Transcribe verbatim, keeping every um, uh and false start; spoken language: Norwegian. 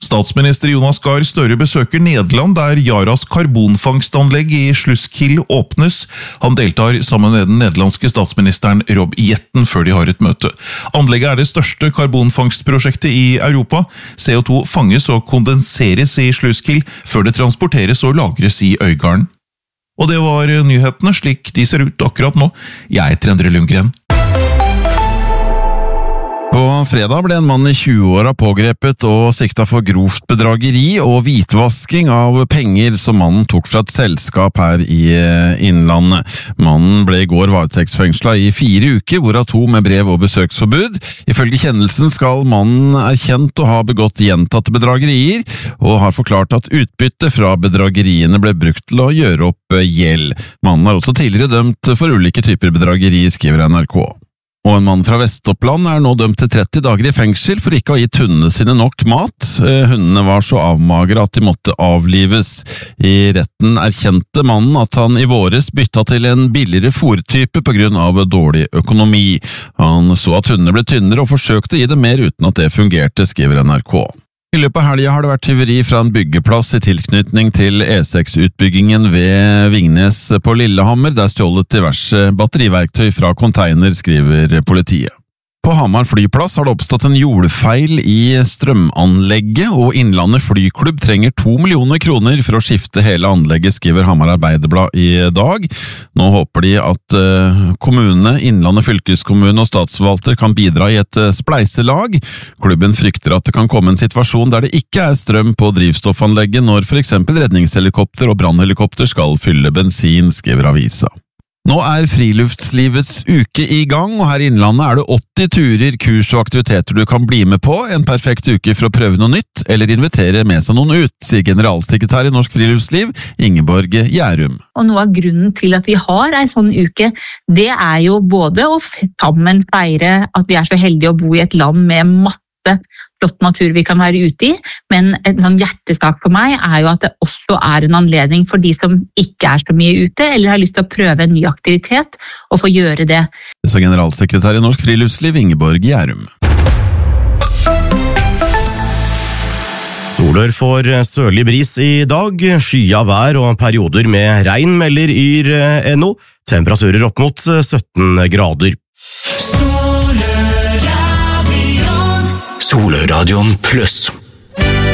Statsminister Jonas Gahr Støre besøker Nederland, der Yaras karbonfangstanlegg i Sluiskil åpnes. Han deltar sammen med den nederlandske statsministeren Rob Jetten før de har et møte. Anlegget er det største karbonfangstprosjektet i Europa. C O to fanges og kondenseres i Sluiskil før det transporteres og lagres i Øygarden. Og det var nyhetene slik de ser ut akkurat nå. Jeg heter Endre Lundgren. På fredag ble en mann i tjueåra pågrepet og sikta for grovt bedrageri og hvitvasking av penger som mannen tok fra et selskap her i Innlandet. Mannen ble i går varetektsfengsla i fire uker, hvorav to med brev og besøksforbud. Ifølge kjennelsen skal mannen erkjent å ha begått gjentatte bedragerier, og har forklart at utbytte fra bedrageriene ble brukt til å gjøre opp gjeld. Mannen er også tidligere dømt for ulike typer bedrageri, skriver N R K. Og en mann fra Vestoppland er nå dømt til tretti dager i fengsel for ikke å ha gitt hundene sine nok mat. Hundene var så avmagre at de måtte avlives. I retten erkjente mannen at han i våres bytta til en billigere fôrtype på grunn av dårlig økonomi. Han så at hundene ble tynnere og forsøkte å gi dem mer uten at det fungerte, skriver N R K. I løpet av helgen har det vært tyveri fra en byggeplass i tilknytning til E seks-utbyggingen ved Vingnes på Lillehammer. Der stjålet diverse batteriverktøy fra container, skriver politiet. På Hamar flyplass har det oppstått en jordfeil i strømanlegget, og Innlandet flyklubb trenger to millioner kroner for å skifte hele anlegget, skriver Hamar Arbeiderblad i dag. Nå håper de at kommunene, Innlandet fylkeskommune og statsforvalter kan bidra i et spleiselag. Klubben frykter at det kan komme en situasjon der det ikke er strøm på drivstoffanlegget når for eksempel redningshelikopter og brannhelikopter skal fylle bensin, skriver avisa. Nå er friluftslivets uke i gang, og her i Innlandet er det åtti turer, kurs og aktiviteter du kan bli med på. En perfekt uke for å prøve noe nytt, eller invitere med seg noen ut, sier generalsekretær i Norsk Friluftsliv, Ingeborg Gjærum. Og noe av grunnen til at vi har en sånn uke, det er jo både å sammen feire at vi er så heldige å bo i et land med masse flott natur vi kan være ute i, men en sånn hjertesak for meg er jo at det også er en anledning for de som ikke er så mye ute, eller har lyst til å prøve en ny aktivitet, og få gjøre det. Det sa generalsekretær i Norsk Friluftsliv, Ingeborg Gjærum. Solør får sørlig bris i dag, skya vær og perioder med regn melder yr punkt no, temperaturer opp mot sytten grader. Soløradion pluss.